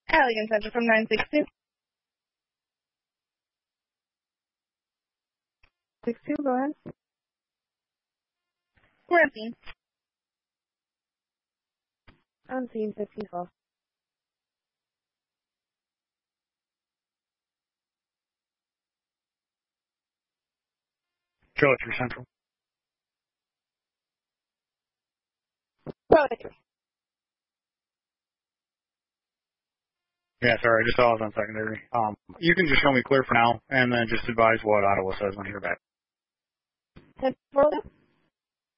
Alligan Center from 962. 62, go ahead. We're empty. On scene 54. Charlie 3 Central. Charlie 3. Yeah, sorry, I just saw it on secondary. You can just show me clear for now, and then just advise what Ottawa says when you're back. 10-4.